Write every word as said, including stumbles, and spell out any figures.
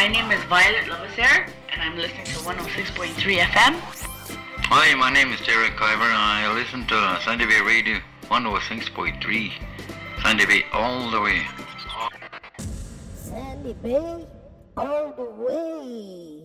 my name is Violet Lovaser, and I'm listening to one oh six point three F M. Hi, my name is Derek Kyber, and I listen to Sandy Bay Radio one oh six point three. Sandy Bay all the way. Sandy Bay all the way.